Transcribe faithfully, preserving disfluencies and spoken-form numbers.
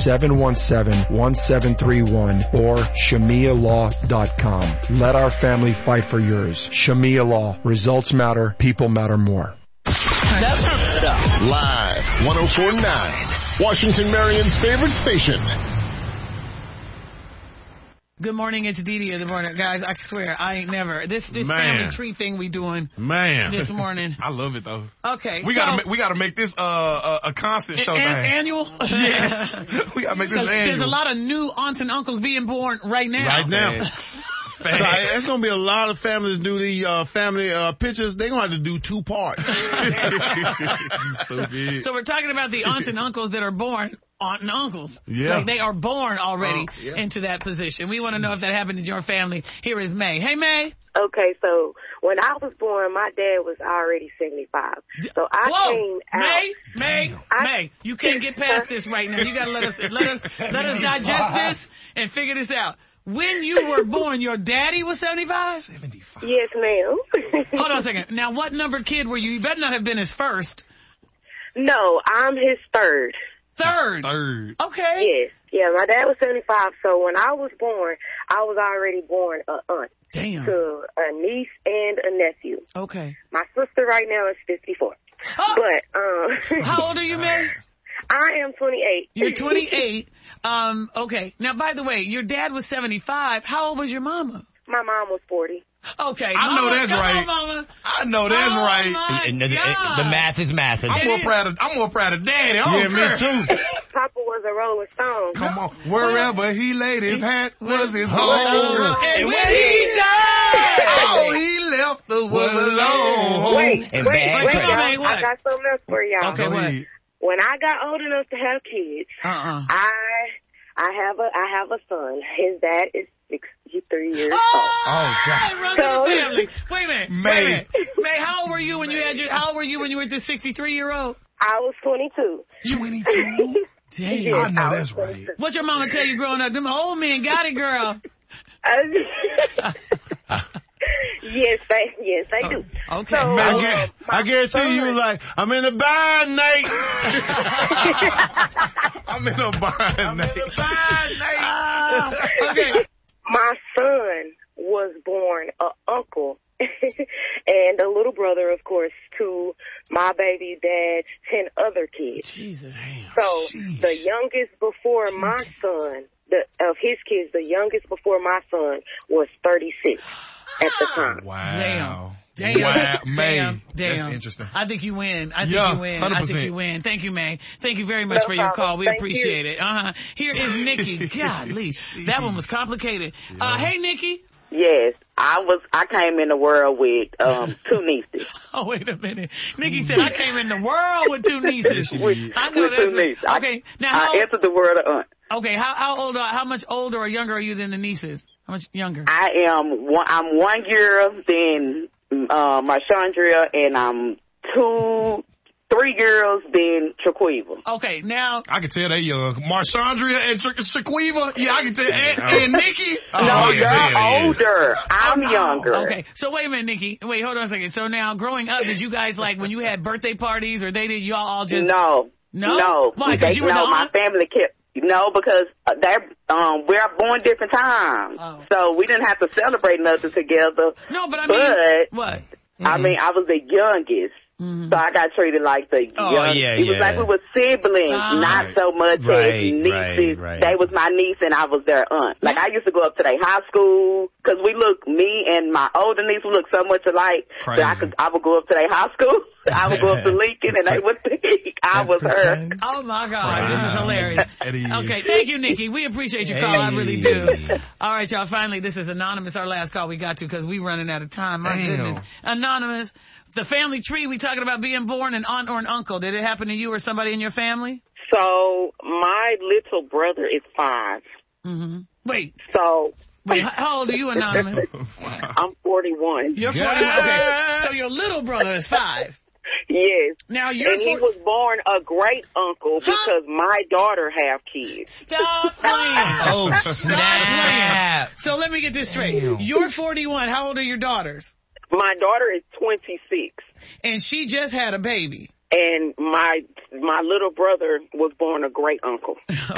seven one seven, one seven three one or shamia law dot com. Let our family fight for yours. Shamia Law. Results matter. People matter more. Live, one oh four point nine, Washington Marion's favorite station. Good morning, it's Dee Dee of the morning. Guys, I swear, I ain't never. This this Man. family tree thing we doing Man. this morning. I love it, though. Okay. We so, gotta, ma- we gotta make this, uh, uh a constant show an- thing. Annual? Yes. We gotta make this annual. There's a lot of new aunts and uncles being born right now. Right now. So it's gonna be a lot of families do the uh, family uh, pictures. They're gonna have to do two parts. You stupid. So we're talking about the aunts and uncles that are born aunt and uncles. Yeah. Like they are born already Oh, yeah. into that position. We want to know if that happened in your family. Here is May. Hey, May. Okay, so when I was born, my dad was already seventy-five. So I Whoa, came out. May, May, I- May. You can't get past this right now. You gotta let us, let us, let us digest this and figure this out. When you were born, your daddy was seventy-five? seventy-five. Yes, ma'am. Hold on a second. Now, what number kid were you? You better not have been his first. No, I'm his third. Third. Third. Okay. Yes. Yeah, my dad was seventy-five, so when I was born, I was already born a aunt Damn. to a niece and a nephew. Okay. My sister right now is fifty-four. Oh, But, um, how old are you, May? I am twenty-eight. You're twenty-eight. Um, okay. Now, by the way, your dad was seventy-five. How old was your mama? My mom was forty. Okay. I know Mama, that's come right. on, mama. I know that's Oh, right. my And the, the, God. the math is math. I'm more proud of, I'm more proud of Daddy. I Yeah, don't me care. too. Papa was a Rolling Stone. Come on. Wherever he laid his hat was his home. And when he died. All he left us was alone. Wait, And wait, bad wait, credit. y'all. Wait, what? I got something else for y'all. Okay, Go what? ahead. When I got old enough to have kids, Uh-uh. I I have a I have a son. His dad is sixty-three years old. Oh, God. Run So- to the family. Wait a minute. May. Wait a minute. May, how old were you when you had your, how old were you when you were this sixty-three-year-old? I was twenty-two. twenty-two? Damn. I know that's right. What your mama tell you growing up? Them old men got it, girl. yes, they yes they do. Okay. So, I, uh, guarantee, my I guarantee you, you was son- like, I'm in the bind, Nate. I'm in a bind. I'm in the bind, Nate. Ah, okay. My son was born a uncle and a little brother, of course, to my baby dad's ten other kids. Jesus. So Jeez. the youngest before my son, the of his kids, the youngest before my son was thirty-six at the time. Wow. Damn. Wow. May. Damn. Damn. That's interesting. I think you win. I think Yeah, you win. one hundred I think percent. you win. Thank you, May. Thank you very much No for your problem. call. We Thank appreciate you. it. Uh-huh. Here is Nikki. Golly. That one was complicated. Uh, hey, Nikki. Yes, I was. I came in the world with um two nieces. Oh, wait a minute. Nikki said, I came in the world with two nieces. Yes, you did. I know with that's two right. nieces. Okay. Now, how, I entered the world of aunt. okay, how, how old are, how much older or younger are you than the nieces? How much younger? I am one. I'm one girl, then uh, Marchandria, and I'm two, three girls, then Traquiva. Okay, now, I can tell they young. Marchandria and Sha- Shaquiva. Yeah, I can tell. And, and Nikki. Oh, No, I can you're tell, yeah. older. I'm no. younger. okay, so wait a minute, Nikki. Wait, hold on a second. So now, growing up, did you guys, like, when you had birthday parties, or they did, y'all all just... No. No? No. Why? 'Cause They- you were no, the my aunt? family kept. No, because they're um we're born different times, Oh. so we didn't have to celebrate nothing together. No, but I mean... But what? I mean, I was the youngest. Mhm. So I got treated like the Oh, young. yeah, it was yeah. like we were siblings, Ah. not so much Right, as nieces. right, right. They was my niece and I was their aunt. Like I used to go up to their high school because we look, me and my older niece, we look so much alike. Crazy. So I could, I would go up to their high school. I would go up to Lincoln and they would think I was her. Oh, my God. This is hilarious. It is. Okay, thank you, Nikki. We appreciate your call. I really do. All right, y'all. Finally, this is Anonymous, our last call we got to because we running out of time. My Damn. goodness. Anonymous, the family tree, we talking about being born an aunt or an uncle. Did it happen to you or somebody in your family? So my little brother is five. Mm-hmm. Wait, So wait. h- How old are you, Anonymous? I'm forty-one. You're forty. Okay, so your little brother is five. Yes. Now you're And he four- was born a great uncle because my daughter have kids. Stop playing. Oh, snap. So let me get this straight. Damn. You're forty-one. How old are your daughters? My daughter is twenty-six. And she just had a baby. And my my little brother was born a great uncle.